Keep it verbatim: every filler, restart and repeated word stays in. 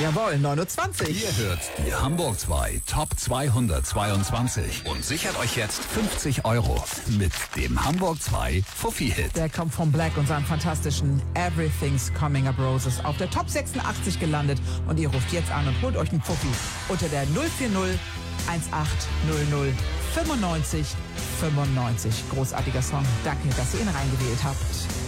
Jawohl, neun Uhr zwanzig. Ihr hört die Hamburg zwei Top zweihundertzweiundzwanzig und sichert euch jetzt fünfzig Euro mit dem Hamburg zwei Fuffi-Hit. Der kommt von Black und seinem fantastischen Everything's Coming Up Roses auf der Top sechsundachtzig gelandet. Und ihr ruft jetzt an und holt euch einen Fuffi unter der null vier null eins acht null null fünfundneunzig fünfundneunzig. Großartiger Song. Danke, dass ihr ihn reingewählt habt.